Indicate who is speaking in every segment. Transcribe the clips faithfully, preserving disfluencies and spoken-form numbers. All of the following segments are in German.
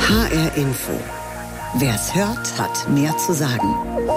Speaker 1: H R Info. Wer's hört, hat mehr zu sagen.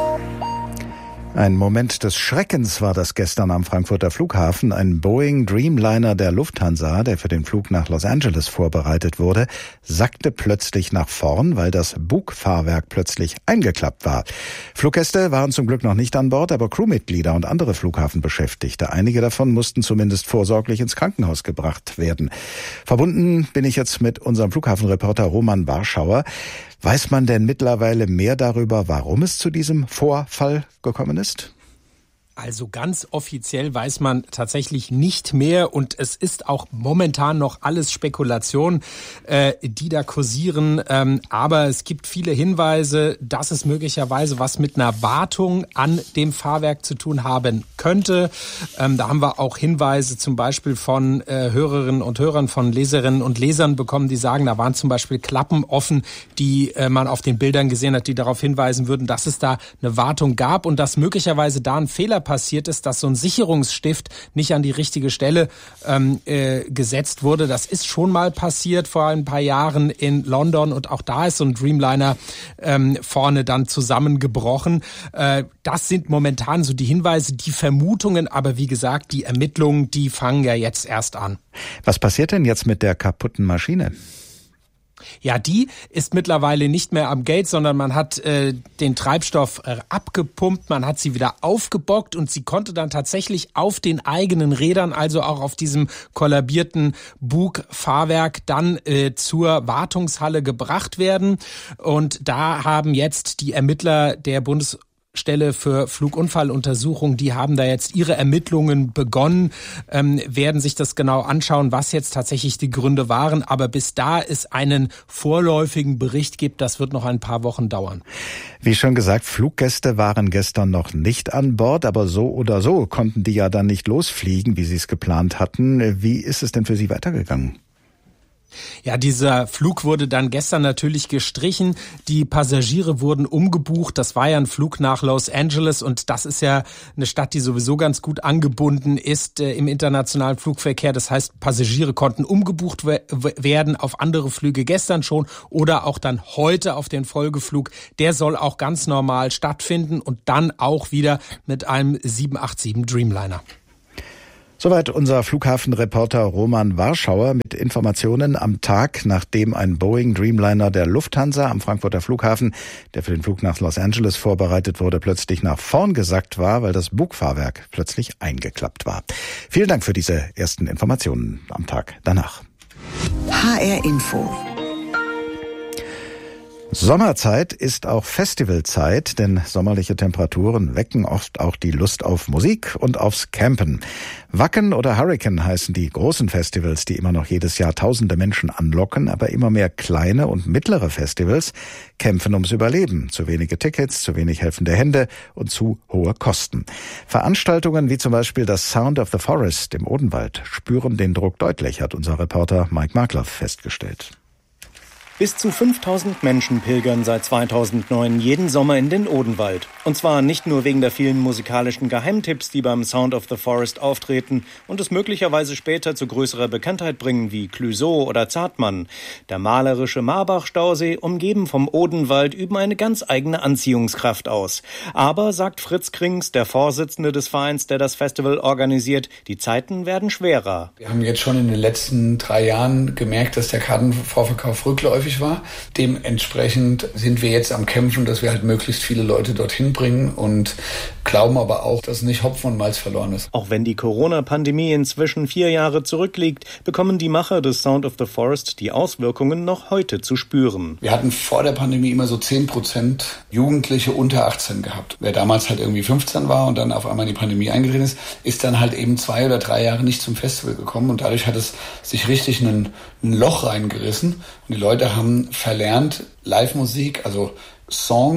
Speaker 2: Ein Moment des Schreckens war das gestern am Frankfurter Flughafen. Ein Boeing Dreamliner der Lufthansa, der für den Flug nach Los Angeles vorbereitet wurde, sackte plötzlich nach vorn, weil das Bugfahrwerk plötzlich eingeklappt war. Fluggäste waren zum Glück noch nicht an Bord, aber Crewmitglieder und andere Flughafenbeschäftigte. Einige davon mussten zumindest vorsorglich ins Krankenhaus gebracht werden. Verbunden bin ich jetzt mit unserem Flughafenreporter Roman Warschauer. Weiß man denn mittlerweile mehr darüber, warum es zu diesem Vorfall gekommen ist?
Speaker 3: Also ganz offiziell weiß man tatsächlich nicht mehr und es ist auch momentan noch alles Spekulation, äh, die da kursieren. Ähm, aber es gibt viele Hinweise, dass es möglicherweise was mit einer Wartung an dem Fahrwerk zu tun haben könnte. Ähm, da haben wir auch Hinweise zum Beispiel von äh, Hörerinnen und Hörern, von Leserinnen und Lesern bekommen, die sagen, da waren zum Beispiel Klappen offen, die äh, man auf den Bildern gesehen hat, die darauf hinweisen würden, dass es da eine Wartung gab und dass möglicherweise da ein Fehler passiert ist, dass so ein Sicherungsstift nicht an die richtige Stelle ähm, äh, gesetzt wurde. Das ist schon mal passiert vor ein paar Jahren in London und auch da ist so ein Dreamliner ähm, vorne dann zusammengebrochen. Äh, das sind momentan so die Hinweise, die Vermutungen, aber wie gesagt, die Ermittlungen, die fangen ja jetzt erst an.
Speaker 2: Was passiert denn jetzt mit der kaputten Maschine?
Speaker 3: Ja, die ist mittlerweile nicht mehr am Gate, sondern man hat äh, den Treibstoff äh, abgepumpt, man hat sie wieder aufgebockt und sie konnte dann tatsächlich auf den eigenen Rädern, also auch auf diesem kollabierten Bugfahrwerk, dann äh, zur Wartungshalle gebracht werden. Und da haben jetzt die Ermittler der Bundes Stelle für Flugunfalluntersuchung, die haben da jetzt ihre Ermittlungen begonnen, ähm, werden sich das genau anschauen, was jetzt tatsächlich die Gründe waren. Aber bis da es einen vorläufigen Bericht gibt, das wird noch ein paar Wochen dauern.
Speaker 2: Wie schon gesagt, Fluggäste waren gestern noch nicht an Bord, aber so oder so konnten die ja dann nicht losfliegen, wie sie es geplant hatten. Wie ist es denn für sie weitergegangen?
Speaker 3: Ja, dieser Flug wurde dann gestern natürlich gestrichen. Die Passagiere wurden umgebucht. Das war ja ein Flug nach Los Angeles und das ist ja eine Stadt, die sowieso ganz gut angebunden ist äh, im internationalen Flugverkehr. Das heißt, Passagiere konnten umgebucht we- werden auf andere Flüge gestern schon oder auch dann heute auf den Folgeflug. Der soll auch ganz normal stattfinden und dann auch wieder mit einem sieben acht sieben Dreamliner.
Speaker 2: Soweit unser Flughafenreporter Roman Warschauer mit Informationen am Tag, nachdem ein Boeing Dreamliner der Lufthansa am Frankfurter Flughafen, der für den Flug nach Los Angeles vorbereitet wurde, plötzlich nach vorn gesackt war, weil das Bugfahrwerk plötzlich eingeklappt war. Vielen Dank für diese ersten Informationen am Tag danach.
Speaker 1: H R Info.
Speaker 2: Sommerzeit ist auch Festivalzeit, denn sommerliche Temperaturen wecken oft auch die Lust auf Musik und aufs Campen. Wacken oder Hurricane heißen die großen Festivals, die immer noch jedes Jahr tausende Menschen anlocken, aber immer mehr kleine und mittlere Festivals kämpfen ums Überleben. Zu wenige Tickets, zu wenig helfende Hände und zu hohe Kosten. Veranstaltungen wie zum Beispiel das Sound of the Forest im Odenwald spüren den Druck deutlich, hat unser Reporter Mike Markloff festgestellt.
Speaker 4: Bis zu fünftausend Menschen pilgern seit zweitausendneun jeden Sommer in den Odenwald. Und zwar nicht nur wegen der vielen musikalischen Geheimtipps, die beim Sound of the Forest auftreten und es möglicherweise später zu größerer Bekanntheit bringen, wie Clouseau oder Zartmann. Der malerische Marbach-Stausee, umgeben vom Odenwald, üben eine ganz eigene Anziehungskraft aus. Aber, sagt Fritz Krings, der Vorsitzende des Vereins, der das Festival organisiert, die Zeiten werden schwerer.
Speaker 5: Wir haben jetzt schon in den letzten drei Jahren gemerkt, dass der Kartenvorverkauf rückläufig war. Dementsprechend sind wir jetzt am Kämpfen, dass wir halt möglichst viele Leute dorthin bringen und glauben aber auch, dass nicht Hopfen und Malz verloren ist.
Speaker 4: Auch wenn die Corona-Pandemie inzwischen vier Jahre zurückliegt, bekommen die Macher des Sound of the Forest die Auswirkungen noch heute zu spüren.
Speaker 5: Wir hatten vor der Pandemie immer so zehn Prozent Jugendliche unter achtzehn gehabt. Wer damals halt irgendwie fünfzehn war und dann auf einmal in die Pandemie eingetreten ist, ist dann halt eben zwei oder drei Jahre nicht zum Festival gekommen und dadurch hat es sich richtig ein, ein Loch reingerissen und die Leute haben verlernt, Live-Musik, also Songs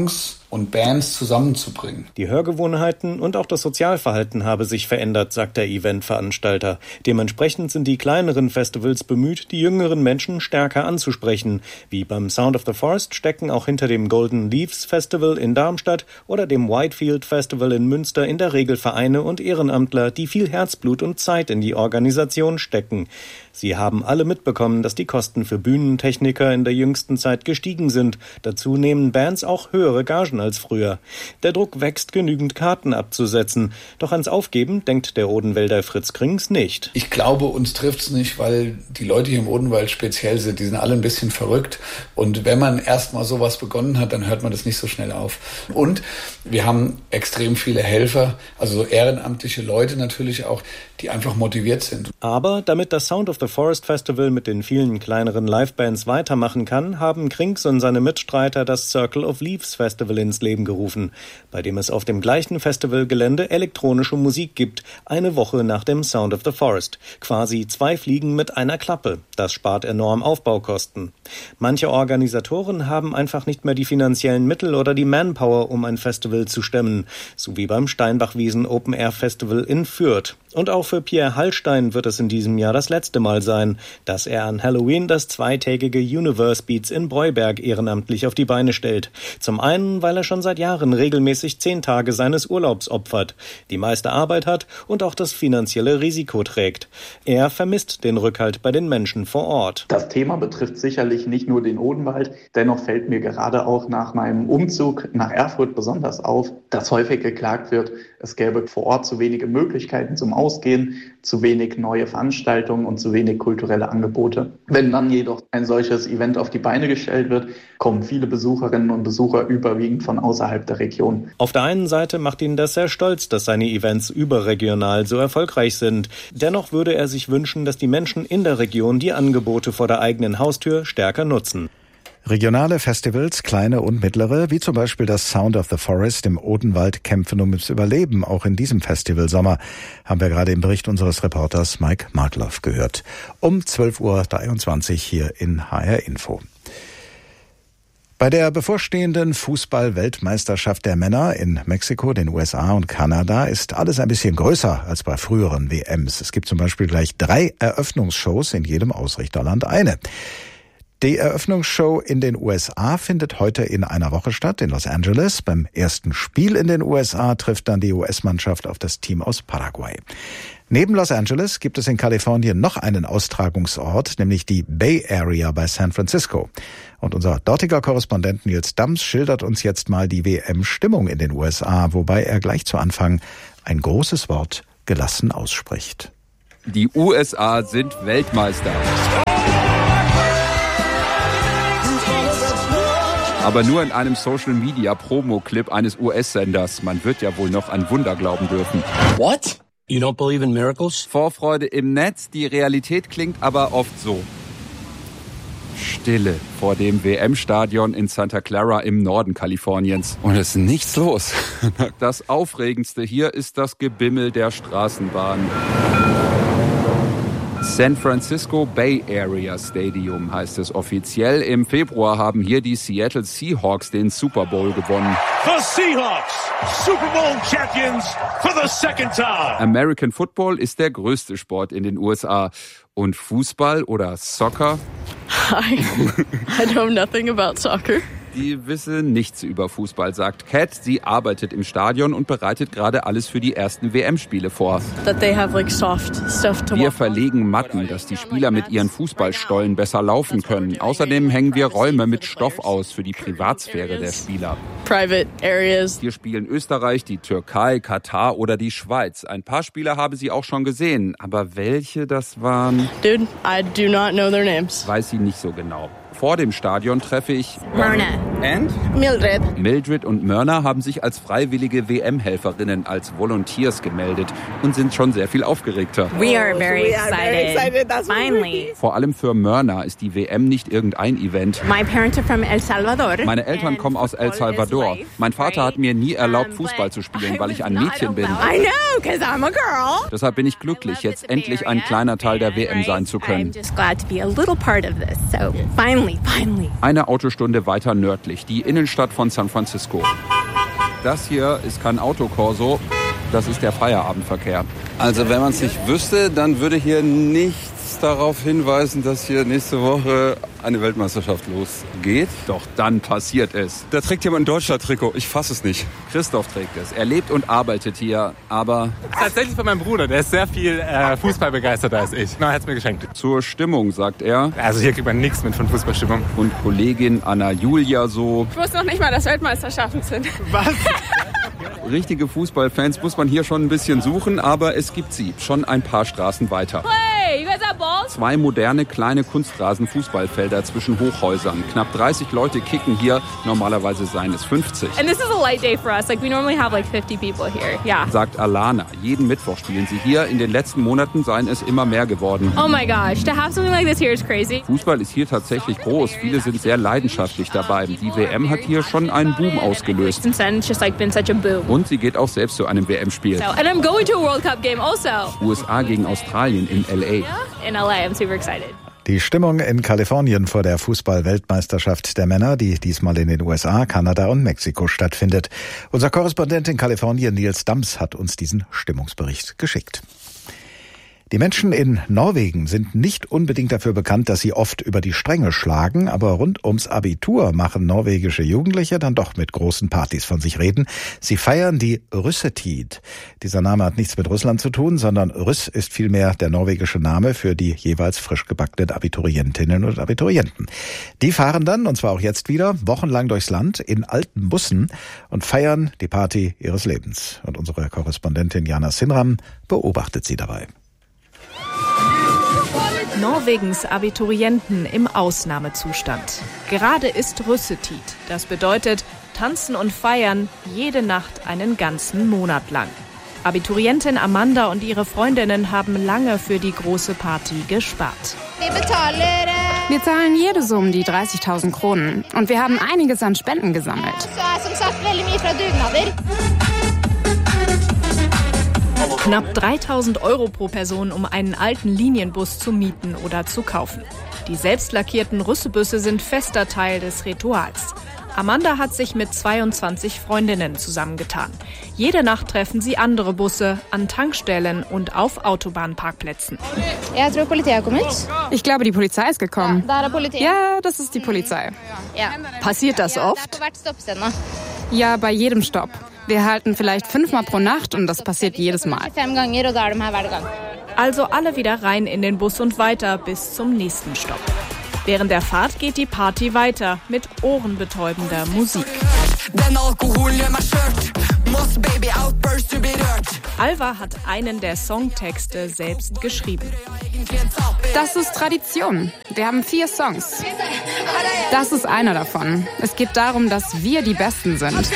Speaker 5: und Bands zusammenzubringen.
Speaker 4: Die Hörgewohnheiten und auch das Sozialverhalten habe sich verändert, sagt der Eventveranstalter. Dementsprechend sind die kleineren Festivals bemüht, die jüngeren Menschen stärker anzusprechen. Wie beim Sound of the Forest stecken auch hinter dem Golden Leaves Festival in Darmstadt oder dem Whitefield Festival in Münster in der Regel Vereine und Ehrenamtler, die viel Herzblut und Zeit in die Organisation stecken. Sie haben alle mitbekommen, dass die Kosten für Bühnentechniker in der jüngsten Zeit gestiegen sind. Dazu nehmen Bands auch höhere Gagen als früher. Der Druck wächst, genügend Karten abzusetzen. Doch ans Aufgeben denkt der Odenwälder Fritz Krings nicht.
Speaker 5: Ich glaube, uns trifft's nicht, weil die Leute hier im Odenwald speziell sind. Die sind alle ein bisschen verrückt. Und wenn man erst mal sowas begonnen hat, dann hört man das nicht so schnell auf. Und wir haben extrem viele Helfer, also so ehrenamtliche Leute natürlich auch, die einfach motiviert sind.
Speaker 4: Aber damit das Sound of the Forest Festival mit den vielen kleineren Livebands weitermachen kann, haben Krings und seine Mitstreiter das Circle of Leaves Festival ins Leben gerufen, bei dem es auf dem gleichen Festivalgelände elektronische Musik gibt, eine Woche nach dem Sound of the Forest. Quasi zwei Fliegen mit einer Klappe. Das spart enorm Aufbaukosten. Manche Organisatoren haben einfach nicht mehr die finanziellen Mittel oder die Manpower, um ein Festival zu stemmen, so wie beim Steinbachwiesen Open Air Festival in Fürth. Und auch für Pierre Hallstein wird es in diesem Jahr das letzte Mal sein, dass er an Halloween das zweitägige Universe Beats in Breuberg ehrenamtlich auf die Beine stellt. Zum einen, weil er schon seit Jahren regelmäßig zehn Tage seines Urlaubs opfert, die meiste Arbeit hat und auch das finanzielle Risiko trägt. Er vermisst den Rückhalt bei den Menschen vor Ort.
Speaker 6: Das Thema betrifft sicherlich nicht nur den Odenwald. Dennoch fällt mir gerade auch nach meinem Umzug nach Erfurt besonders auf, dass häufig geklagt wird, es gäbe vor Ort zu wenige Möglichkeiten zum Ausgehen, zu wenig neue Veranstaltungen und zu wenig kulturelle Angebote. Wenn dann jedoch ein solches Event auf die Beine gestellt wird, kommen viele Besucherinnen und Besucher überwiegend von außerhalb der Region.
Speaker 4: Auf der einen Seite macht ihn das sehr stolz, dass seine Events überregional so erfolgreich sind. Dennoch würde er sich wünschen, dass die Menschen in der Region die Angebote vor der eigenen Haustür stärker nutzen.
Speaker 2: Regionale Festivals, kleine und mittlere, wie zum Beispiel das Sound of the Forest im Odenwald, kämpfen ums Überleben. Auch in diesem Festivalsommer haben wir gerade im Bericht unseres Reporters Mike Martloff gehört. Um zwölf Uhr dreiundzwanzig hier in H R Info. Bei der bevorstehenden Fußball-Weltmeisterschaft der Männer in Mexiko, den U S A und Kanada ist alles ein bisschen größer als bei früheren W Ms. Es gibt zum Beispiel gleich drei Eröffnungsshows, in jedem Ausrichterland eine. Die Eröffnungsshow in den U S A findet heute in einer Woche statt, in Los Angeles. Beim ersten Spiel in den U S A trifft dann die U S-Mannschaft auf das Team aus Paraguay. Neben Los Angeles gibt es in Kalifornien noch einen Austragungsort, nämlich die Bay Area bei San Francisco. Und unser dortiger Korrespondent Nils Dams schildert uns jetzt mal die W M-Stimmung in den U S A, wobei er gleich zu Anfang ein großes Wort gelassen ausspricht.
Speaker 7: Die U S A sind Weltmeister. Aber nur in einem Social-Media-Promo-Clip eines U S-Senders. Man wird ja wohl noch an Wunder glauben dürfen.
Speaker 8: What? You don't believe in miracles?
Speaker 7: Vorfreude im Netz, die Realität klingt aber oft so. Stille vor dem W M-Stadion in Santa Clara im Norden Kaliforniens. Und es ist nichts los. Das Aufregendste hier ist das Gebimmel der Straßenbahn. San Francisco Bay Area Stadium heißt es offiziell. Im Februar haben hier die Seattle Seahawks den Super Bowl gewonnen.
Speaker 9: The Seahawks, Super Bowl Champions for the second time.
Speaker 7: American Football ist der größte Sport in den U S A. Und Fußball oder Soccer?
Speaker 10: I, I know nothing about soccer.
Speaker 7: Die wisse nichts über Fußball, sagt Kat. Sie arbeitet im Stadion und bereitet gerade alles für die ersten W M-Spiele vor.
Speaker 10: That they have like soft stuff to
Speaker 7: wir verlegen Matten, dass die Spieler mit ihren Fußballstollen besser laufen können. Außerdem hängen wir Räume mit Stoff aus für die Privatsphäre der Spieler.
Speaker 10: Private areas.
Speaker 7: Hier spielen Österreich, die Türkei, Katar oder die Schweiz. Ein paar Spieler habe sie auch schon gesehen. Aber welche das waren?
Speaker 10: Dude, I do not know their names.
Speaker 7: Weiß sie nicht so genau. Vor dem Stadion treffe ich
Speaker 10: Myrna
Speaker 7: and
Speaker 10: Mildred.
Speaker 7: Mildred und Myrna haben sich als freiwillige W M-Helferinnen, als Volunteers gemeldet und sind schon sehr viel aufgeregter.
Speaker 11: We are very excited. Finally.
Speaker 7: Vor allem für Myrna ist die W M nicht irgendein Event.
Speaker 11: My parents are from El Salvador.
Speaker 7: Meine Eltern kommen aus El Salvador. Mein Vater hat mir nie erlaubt, Fußball zu spielen, weil ich ein Mädchen bin.
Speaker 11: I know, because I'm a girl.
Speaker 7: Deshalb bin ich glücklich, jetzt endlich ein kleiner Teil der W M sein zu können.
Speaker 11: I'm just glad to be a little part of this. So finally. Finally.
Speaker 7: Eine Autostunde weiter nördlich, die Innenstadt von San Francisco. Das hier ist kein Autokorso, das ist der Feierabendverkehr.
Speaker 12: Also wenn man es nicht wüsste, dann würde hier nichts darauf hinweisen, dass hier nächste Woche eine Weltmeisterschaft losgeht.
Speaker 7: Doch dann passiert es.
Speaker 12: Da trägt jemand ein Deutschland-Trikot. Ich fasse es nicht.
Speaker 7: Christoph trägt es. Er lebt und arbeitet hier, aber...
Speaker 13: Tatsächlich von meinem Bruder. Der ist sehr viel äh, Fußball begeisterter als ich. Na, er hat es mir geschenkt.
Speaker 7: Zur Stimmung, sagt er.
Speaker 13: Also hier kriegt man nichts mit von Fußballstimmung.
Speaker 7: Und Kollegin Anna Julia so...
Speaker 10: Ich wusste noch nicht mal, dass Weltmeisterschaften sind.
Speaker 13: Was?
Speaker 7: Richtige Fußballfans muss man hier schon ein bisschen suchen, aber es gibt sie. Schon ein paar Straßen weiter.
Speaker 10: Hey, you guys have balls?
Speaker 7: Zwei moderne kleine Kunstrasen-Fußballfelder zwischen Hochhäusern. Knapp dreißig Leute kicken hier, normalerweise seien es fünfzig.
Speaker 10: And this is a light day for us. Like we normally have like fifty people here. Yeah.
Speaker 7: Sagt Alana. Jeden Mittwoch spielen sie hier. In den letzten Monaten seien es immer mehr geworden.
Speaker 10: Oh my gosh, to have something like this here is crazy.
Speaker 7: Fußball ist hier tatsächlich groß. Viele sind sehr leidenschaftlich dabei. Die W M hat hier schon einen Boom ausgelöst.
Speaker 10: Since then, it's just like been such a boom.
Speaker 7: Und sie geht auch selbst zu einem W M-Spiel.
Speaker 10: So, and I'm going to a World Cup game also.
Speaker 7: U S A gegen Australien in L A.
Speaker 10: In L A, I'm super excited.
Speaker 2: Die Stimmung in Kalifornien vor der Fußball-Weltmeisterschaft der Männer, die diesmal in den U S A, Kanada und Mexiko stattfindet. Unser Korrespondent in Kalifornien, Nils Dams, hat uns diesen Stimmungsbericht geschickt. Die Menschen in Norwegen sind nicht unbedingt dafür bekannt, dass sie oft über die Stränge schlagen, aber rund ums Abitur machen norwegische Jugendliche dann doch mit großen Partys von sich reden. Sie feiern die Russetid. Dieser Name hat nichts mit Russland zu tun, sondern Russ ist vielmehr der norwegische Name für die jeweils frisch gebackenen Abiturientinnen und Abiturienten. Die fahren dann, und zwar auch jetzt wieder, wochenlang durchs Land in alten Bussen und feiern die Party ihres Lebens. Und unsere Korrespondentin Jana Sinram beobachtet sie dabei.
Speaker 14: Norwegens Abiturienten im Ausnahmezustand. Gerade ist Russetid. Das bedeutet tanzen und feiern jede Nacht einen ganzen Monat lang. Abiturientin Amanda und ihre Freundinnen haben lange für die große Party gespart.
Speaker 15: Wir zahlen jede Summe die dreißigtausend Kronen und wir haben einiges an Spenden gesammelt.
Speaker 14: Knapp dreitausend Euro pro Person, um einen alten Linienbus zu mieten oder zu kaufen. Die selbst lackierten Russebusse sind fester Teil des Rituals. Amanda hat sich mit zweiundzwanzig Freundinnen zusammengetan. Jede Nacht treffen sie andere Busse an Tankstellen und auf Autobahnparkplätzen.
Speaker 15: Ich glaube, die Polizei ist gekommen. Ja, das ist die Polizei.
Speaker 14: Passiert das oft?
Speaker 15: Ja, bei jedem Stopp. Wir halten vielleicht fünfmal pro Nacht und das passiert jedes Mal.
Speaker 14: Also alle wieder rein in den Bus und weiter bis zum nächsten Stopp. Während der Fahrt geht die Party weiter mit ohrenbetäubender Musik. Alva hat einen der Songtexte selbst geschrieben.
Speaker 15: Das ist Tradition. Wir haben vier Songs. Das ist einer davon. Es geht darum, dass wir die Besten sind.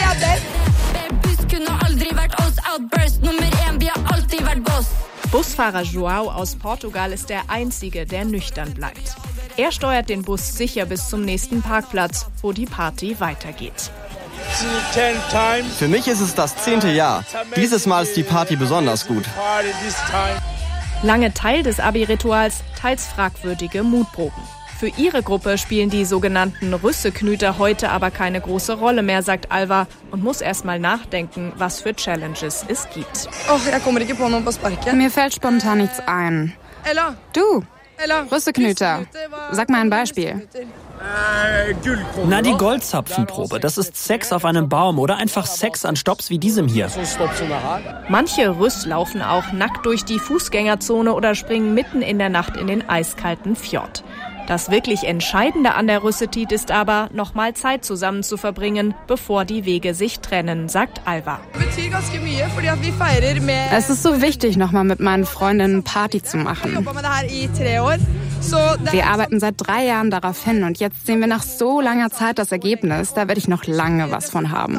Speaker 14: Busfahrer João aus Portugal ist der Einzige, der nüchtern bleibt. Er steuert den Bus sicher bis zum nächsten Parkplatz, wo die Party weitergeht.
Speaker 16: Für mich ist es das zehnte Jahr. Dieses Mal ist die Party besonders gut.
Speaker 14: Lange Teil des Abi-Rituals, teils fragwürdige Mutproben. Für ihre Gruppe spielen die sogenannten Russeknüter heute aber keine große Rolle mehr, sagt Alva und muss erst mal nachdenken, was für Challenges es gibt.
Speaker 15: Mir fällt spontan nichts ein. Du, Russeknüter, sag mal ein Beispiel.
Speaker 17: Na, die Goldzapfenprobe. Das ist Sex auf einem Baum oder einfach Sex an Stopps wie diesem hier.
Speaker 14: Manche Russ laufen auch nackt durch die Fußgängerzone oder springen mitten in der Nacht in den eiskalten Fjord. Das wirklich Entscheidende an der Russetid ist aber, noch mal Zeit zusammen zu verbringen, bevor die Wege sich trennen, sagt Alva.
Speaker 15: Es ist so wichtig, noch mal mit meinen Freundinnen Party zu machen. Wir arbeiten seit drei Jahren darauf hin und jetzt sehen wir nach so langer Zeit das Ergebnis. Da werde ich noch lange was von haben.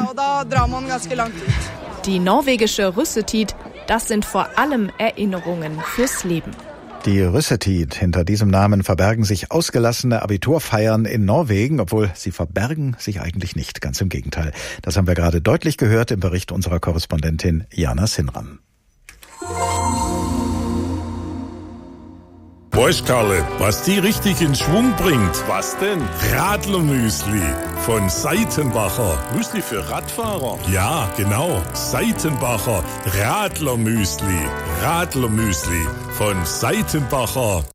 Speaker 14: Die norwegische Russetid, das sind vor allem Erinnerungen fürs Leben.
Speaker 2: Die Russetid, hinter diesem Namen verbergen sich ausgelassene Abiturfeiern in Norwegen, obwohl sie verbergen sich eigentlich nicht, ganz im Gegenteil. Das haben wir gerade deutlich gehört im Bericht unserer Korrespondentin Jana Sinram.
Speaker 18: Weißt, Karle, was die richtig in Schwung bringt? Was denn? Radlermüsli von Seitenbacher. Müsli für Radfahrer? Ja, genau. Seitenbacher Radlermüsli. Radlermüsli von Seitenbacher.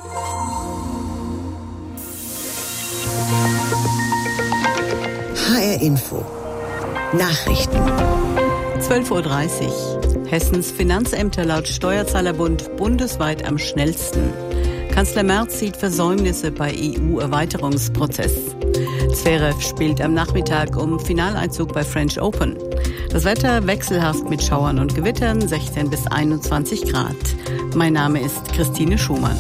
Speaker 1: H R Info. Nachrichten.
Speaker 19: zwölf Uhr dreißig. Hessens Finanzämter laut Steuerzahlerbund bundesweit am schnellsten. Kanzler Merz sieht Versäumnisse bei E U-Erweiterungsprozess. Zverev spielt am Nachmittag um Finaleinzug bei French Open. Das Wetter wechselhaft mit Schauern und Gewittern, sechzehn bis einundzwanzig Grad. Mein Name ist Christine Schumann.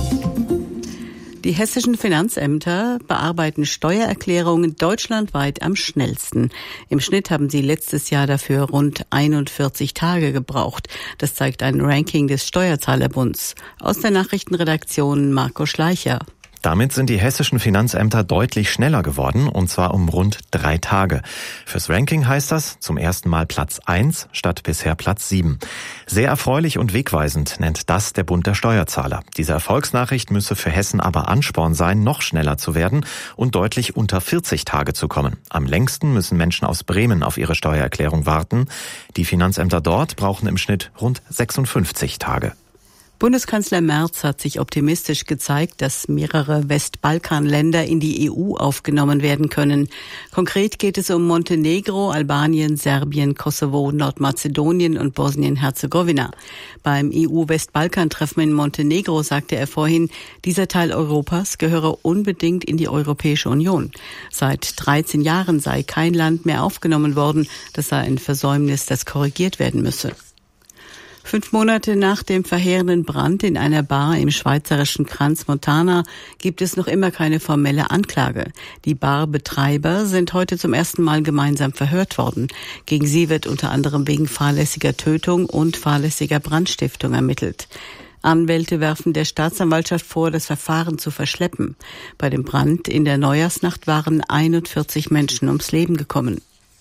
Speaker 19: Die hessischen Finanzämter bearbeiten Steuererklärungen deutschlandweit am schnellsten. Im Schnitt haben sie letztes Jahr dafür rund einundvierzig Tage gebraucht. Das zeigt ein Ranking des Steuerzahlerbunds. Aus der Nachrichtenredaktion Marco Schleicher.
Speaker 20: Damit sind die hessischen Finanzämter deutlich schneller geworden, und zwar um rund drei Tage. Fürs Ranking heißt das zum ersten Mal Platz eins statt bisher Platz sieben. Sehr erfreulich und wegweisend nennt das der Bund der Steuerzahler. Diese Erfolgsnachricht müsse für Hessen aber Ansporn sein, noch schneller zu werden und deutlich unter vierzig Tage zu kommen. Am längsten müssen Menschen aus Bremen auf ihre Steuererklärung warten. Die Finanzämter dort brauchen im Schnitt rund sechsundfünfzig Tage.
Speaker 19: Bundeskanzler Merz hat sich optimistisch gezeigt, dass mehrere Westbalkanländer in die E U aufgenommen werden können. Konkret geht es um Montenegro, Albanien, Serbien, Kosovo, Nordmazedonien und Bosnien-Herzegowina. Beim E U-Westbalkan-Treffen in Montenegro sagte er vorhin, dieser Teil Europas gehöre unbedingt in die Europäische Union. Seit dreizehn Jahren sei kein Land mehr aufgenommen worden. Das sei ein Versäumnis, das korrigiert werden müsse. Fünf Monate nach dem verheerenden Brand in einer Bar im schweizerischen Crans-Montana gibt es noch immer keine formelle Anklage. Die Barbetreiber sind heute zum ersten Mal gemeinsam verhört worden. Gegen sie wird unter anderem wegen fahrlässiger Tötung und fahrlässiger Brandstiftung ermittelt. Anwälte werfen der Staatsanwaltschaft vor, das Verfahren zu verschleppen. Bei dem Brand in der Neujahrsnacht waren einundvierzig Menschen ums Leben gekommen.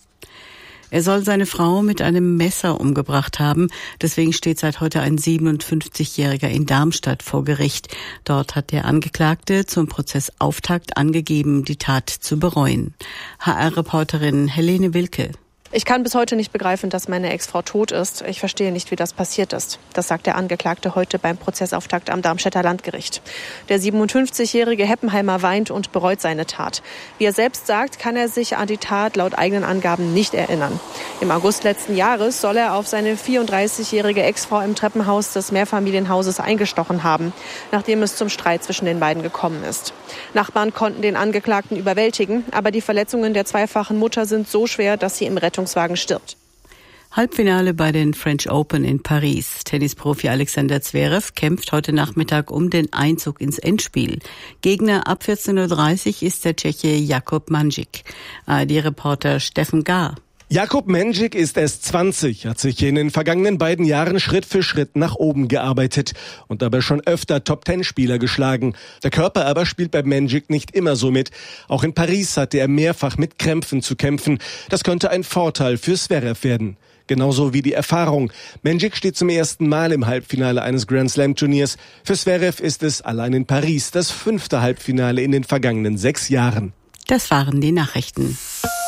Speaker 19: Er soll seine Frau mit einem Messer umgebracht haben. Deswegen steht seit heute ein siebenundfünfzigjähriger in Darmstadt vor Gericht. Dort hat der Angeklagte zum Prozessauftakt angegeben, die Tat zu bereuen. H R-Reporterin Helene Wilke.
Speaker 21: Ich kann bis heute nicht begreifen, dass meine Ex-Frau tot ist. Ich verstehe nicht, wie das passiert ist. Das sagt der Angeklagte heute beim Prozessauftakt am Darmstädter Landgericht. Der siebenundfünfzigjährige Heppenheimer weint und bereut seine Tat. Wie er selbst sagt, kann er sich an die Tat laut eigenen Angaben nicht erinnern. Im August letzten Jahres soll er auf seine vierunddreißigjährige Ex-Frau im Treppenhaus des Mehrfamilienhauses eingestochen haben, nachdem es zum Streit zwischen den beiden gekommen ist. Nachbarn konnten den Angeklagten überwältigen, aber die Verletzungen der zweifachen Mutter sind so schwer, dass sie im Rettungswagen stirbt.
Speaker 19: Halbfinale bei den French Open in Paris. Tennisprofi Alexander Zverev kämpft heute Nachmittag um den Einzug ins Endspiel. Gegner ab vierzehn Uhr dreißig ist der Tscheche Jakub Mandžík. A R D-Reporter Steffen Gahr.
Speaker 22: Jakub Mandžík ist erst zwanzig, hat sich in den vergangenen beiden Jahren Schritt für Schritt nach oben gearbeitet und dabei schon öfter Top-Ten-Spieler geschlagen. Der Körper aber spielt bei Mandžík nicht immer so mit. Auch in Paris hatte er mehrfach mit Krämpfen zu kämpfen. Das könnte ein Vorteil für Zverev werden. Genauso wie die Erfahrung. Mandžík steht zum ersten Mal im Halbfinale eines Grand-Slam-Turniers. Für Zverev ist es allein in Paris das fünfte Halbfinale in den vergangenen sechs Jahren.
Speaker 19: Das waren die Nachrichten.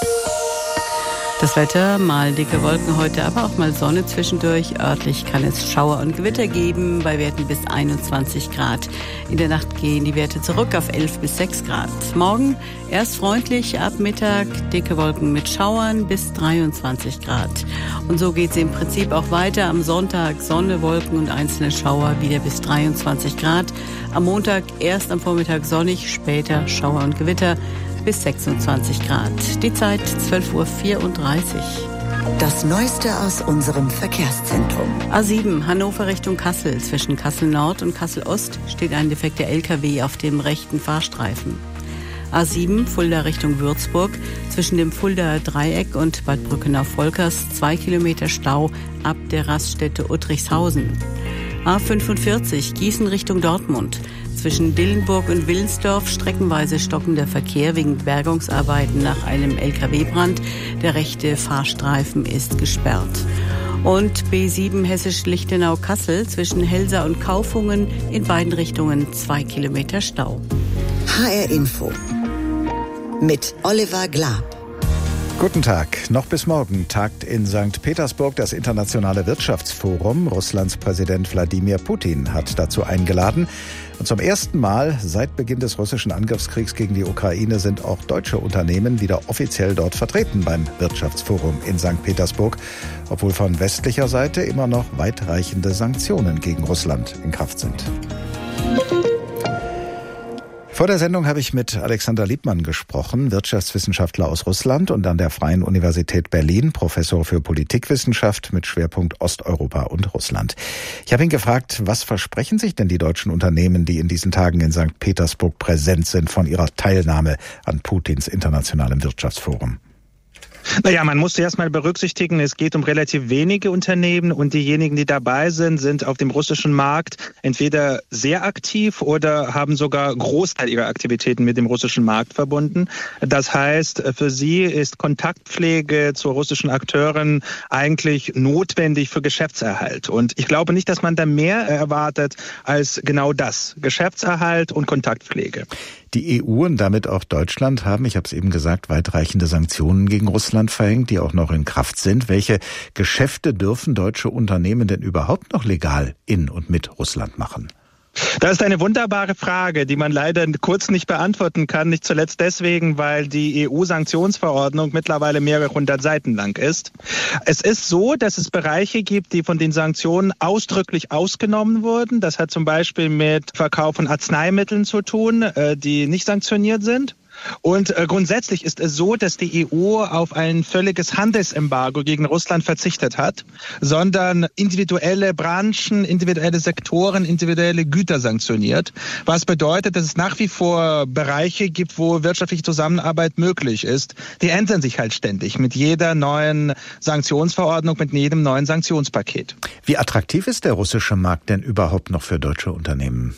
Speaker 19: Das Wetter, mal dicke Wolken heute, aber auch mal Sonne zwischendurch. Örtlich kann es Schauer und Gewitter geben, bei Werten bis einundzwanzig Grad. In der Nacht gehen die Werte zurück auf elf bis sechs Grad. Morgen erst freundlich, ab Mittag dicke Wolken mit Schauern bis dreiundzwanzig Grad. Und so geht es im Prinzip auch weiter. Am Sonntag Sonne, Wolken und einzelne Schauer wieder bis dreiundzwanzig Grad. Am Montag erst am Vormittag sonnig, später Schauer und Gewitter bis sechsundzwanzig Grad. Die Zeit zwölf Uhr vierunddreißig.
Speaker 1: Das Neueste aus unserem Verkehrszentrum.
Speaker 19: A sieben Hannover Richtung Kassel. Zwischen Kassel Nord und Kassel Ost steht ein defekter L K W auf dem rechten Fahrstreifen. A sieben Fulda Richtung Würzburg. Zwischen dem Fuldaer Dreieck und Bad Brückenau-Volkers zwei Kilometer Stau ab der Raststätte Uttrichshausen. A fünfundvierzig Gießen Richtung Dortmund. Zwischen Dillenburg und Willensdorf streckenweise stockender Verkehr wegen Bergungsarbeiten nach einem L K W-Brand. Der rechte Fahrstreifen ist gesperrt. Und B sieben Hessisch-Lichtenau-Kassel zwischen Helsa und Kaufungen in beiden Richtungen zwei Kilometer Stau.
Speaker 1: H R Info mit Oliver Glab.
Speaker 2: Guten Tag. Noch bis morgen tagt in Sankt Petersburg das Internationale Wirtschaftsforum. Russlands Präsident Wladimir Putin hat dazu eingeladen. Und zum ersten Mal seit Beginn des russischen Angriffskriegs gegen die Ukraine sind auch deutsche Unternehmen wieder offiziell dort vertreten beim Wirtschaftsforum in Sankt Petersburg, obwohl von westlicher Seite immer noch weitreichende Sanktionen gegen Russland in Kraft sind. Vor der Sendung habe ich mit Alexander Liebmann gesprochen, Wirtschaftswissenschaftler aus Russland und an der Freien Universität Berlin, Professor für Politikwissenschaft mit Schwerpunkt Osteuropa und Russland. Ich habe ihn gefragt, was versprechen sich denn die deutschen Unternehmen, die in diesen Tagen in Sankt Petersburg präsent sind, von ihrer Teilnahme an Putins internationalem Wirtschaftsforum?
Speaker 3: Naja, man muss erst mal berücksichtigen, es geht um relativ wenige Unternehmen und diejenigen, die dabei sind, sind auf dem russischen Markt entweder sehr aktiv oder haben sogar Großteil ihrer Aktivitäten mit dem russischen Markt verbunden. Das heißt, für sie ist Kontaktpflege zu russischen Akteuren eigentlich notwendig für Geschäftserhalt. Und ich glaube nicht, dass man da mehr erwartet als genau das, Geschäftserhalt und Kontaktpflege.
Speaker 2: Die E U und damit auch Deutschland haben, ich habe es eben gesagt, weitreichende Sanktionen gegen Russland verhängt, die auch noch in Kraft sind. Welche Geschäfte dürfen deutsche Unternehmen denn überhaupt noch legal in und mit Russland machen?
Speaker 3: Das ist eine wunderbare Frage, die man leider kurz nicht beantworten kann. Nicht zuletzt deswegen, weil die E U-Sanktionsverordnung mittlerweile mehrere hundert Seiten lang ist. Es ist so, dass es Bereiche gibt, die von den Sanktionen ausdrücklich ausgenommen wurden. Das hat zum Beispiel mit Verkauf von Arzneimitteln zu tun, die nicht sanktioniert sind. Und äh, grundsätzlich ist es so, dass die E U auf ein völliges Handelsembargo gegen Russland verzichtet hat, sondern individuelle Branchen, individuelle Sektoren, individuelle Güter sanktioniert. Was bedeutet, dass es nach wie vor Bereiche gibt, wo wirtschaftliche Zusammenarbeit möglich ist. Die ändern sich halt ständig mit jeder neuen Sanktionsverordnung, mit jedem neuen Sanktionspaket.
Speaker 2: Wie attraktiv ist der russische Markt denn überhaupt noch für deutsche Unternehmen?